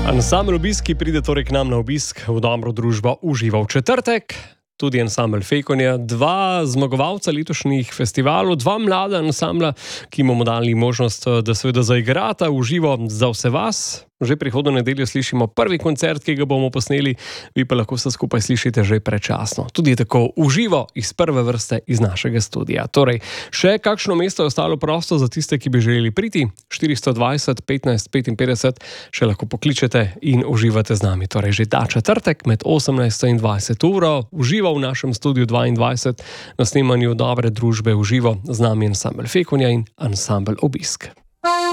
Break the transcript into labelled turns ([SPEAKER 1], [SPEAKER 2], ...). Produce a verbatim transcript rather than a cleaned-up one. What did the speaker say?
[SPEAKER 1] Ansambel Obisk, ki pride torej k nam na obisk v dobro družbo, uživa v četrtek. Tudi ansambel Fekonja, dva zmagovalca letošnjih festivalov, dva mlada ansambla, ki bomo dali možnost, da seveda zaigrata v živo za vse vas. Že prihodnjo nedeljo slišimo prvi koncert, ki ga bomo posneli, vi pa lahko se skupaj slišite že predčasno. Tudi tako v živo iz prve vrste iz našega studia. Torej, še kakšno mesto je ostalo prosto za tiste, ki bi želeli priti? štiristo dvajset petnajst petinpetdeset še lahko pokličete in uživate z nami. Torej, že ta četrtek med osemnajsto in dvajseto uro uživa v našem studiu dvaindvajset na snemanju dobre družbe v živo z nami ansambel Fekonja in ansambel Obisk.